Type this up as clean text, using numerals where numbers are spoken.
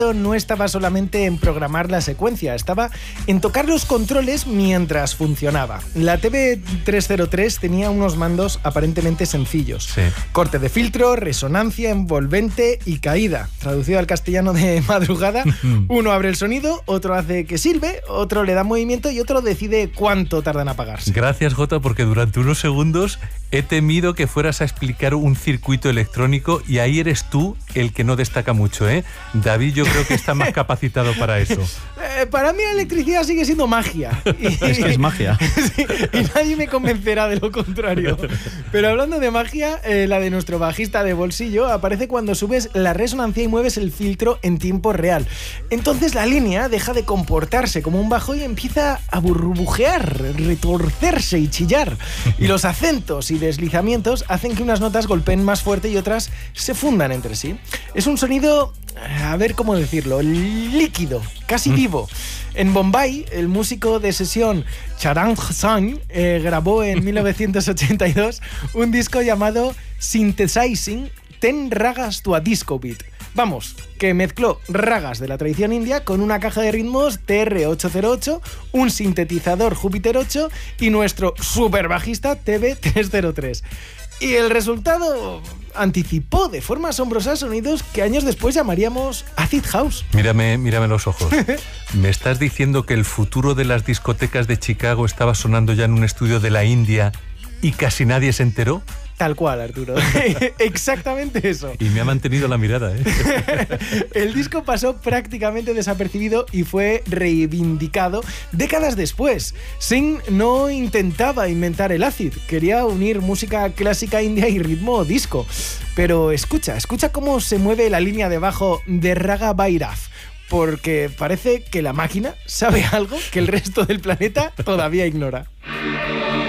no estaba solamente en programar la secuencia, estaba en tocar los controles mientras funcionaba. La TV303 tenía unos mandos aparentemente sencillos. Sí. Corte de filtro, resonancia, envolvente y caída. Traducido al castellano de madrugada, uno abre el sonido, otro hace que silbe, otro le da movimiento y otro decide cuánto tarda en apagarse. Gracias, Jota, porque durante unos segundos he temido que fueras a explicar un circuito electrónico y ahí eres tú el que no destaca mucho, ¿eh? David, yo creo que está más capacitado para eso. Para mí la electricidad sigue siendo magia. Es que es magia. Sí, y nadie me convencerá de lo contrario. Pero hablando de magia, la de nuestro bajista de bolsillo aparece cuando subes la resonancia y mueves el filtro en tiempo real. Entonces la línea deja de comportarse como un bajo y empieza a burbujear, retorcerse y chillar. Y los acentos y deslizamientos hacen que unas notas golpeen más fuerte y otras se fundan entre sí. Es un sonido, a ver cómo decirlo, líquido, casi vivo. En Bombay, el músico de sesión Charan Hassan grabó en 1982 un disco llamado Synthesizing 10 Ragas to a Disco Beat. Vamos, que mezcló ragas de la tradición india con una caja de ritmos TR-808, un sintetizador Júpiter 8 y nuestro super bajista TV303. Y el resultado anticipó de forma asombrosa sonidos que años después llamaríamos Acid House. Mírame los ojos. ¿Me estás diciendo que el futuro de las discotecas de Chicago estaba sonando ya en un estudio de la India y casi nadie se enteró? Tal cual, Arturo. Exactamente eso. Y me ha mantenido la mirada, ¿eh? El disco pasó prácticamente desapercibido y fue reivindicado décadas después. Singh no intentaba inventar el acid, quería unir música clásica india y ritmo disco. Pero escucha cómo se mueve la línea de bajo de Raga Bhairav, porque parece que la máquina sabe algo que el resto del planeta todavía ignora.